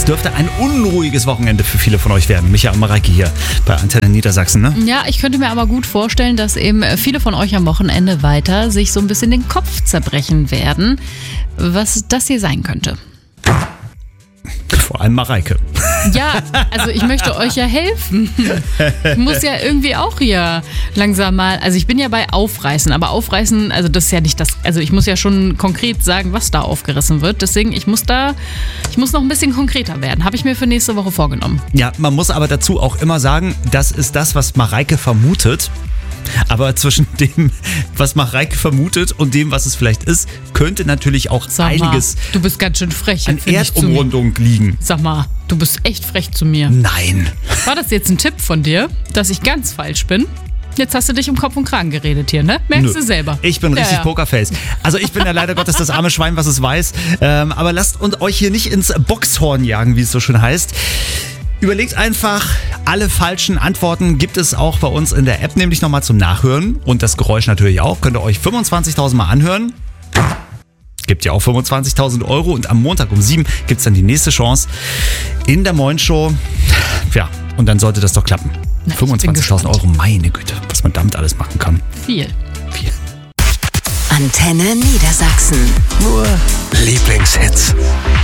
Es dürfte ein unruhiges Wochenende für viele von euch werden. Micha und Mareike hier bei Antenne Niedersachsen, ne? Ja, ich könnte mir aber gut vorstellen, dass eben viele von euch am Wochenende weiter sich so ein bisschen den Kopf zerbrechen werden, was das hier sein könnte. Vor allem Mareike. Ja, also ich möchte euch ja helfen. Ich muss ja irgendwie auch hier langsam mal, also ich bin ja bei Aufreißen, aber Aufreißen, also das ist ja nicht das, also ich muss ja schon konkret sagen, was da aufgerissen wird. Deswegen, ich muss noch ein bisschen konkreter werden. Habe ich mir für nächste Woche vorgenommen. Ja, man muss aber dazu auch immer sagen, das ist das, was Mareike vermutet. Aber zwischen dem, was Mareike vermutet und dem, was es vielleicht ist, könnte natürlich auch Sag mal, einiges du bist ganz schön frech. an Erdumrundung liegen. Sag mal, du bist echt frech zu mir. Nein. War das jetzt ein Tipp von dir, dass ich ganz falsch bin? Jetzt hast du dich um Kopf und Kragen geredet hier, ne? Merkst du selber. Ich bin richtig Pokerface. Also ich bin ja leider Gottes das arme Schwein, was es weiß. Aber lasst uns euch hier nicht ins Boxhorn jagen, wie es so schön heißt. Überlegt einfach, alle falschen Antworten gibt es auch bei uns in der App, nämlich nochmal zum Nachhören. Und das Geräusch natürlich auch. Könnt ihr euch 25.000 Mal anhören. Gibt ja auch 25.000 Euro. Und am Montag um 7 gibt es dann die nächste Chance in der Moin-Show. Ja, und dann sollte das doch klappen. 25.000 Euro, meine Güte, was man damit alles machen kann. Viel. Antenne Niedersachsen. Nur Lieblingshits.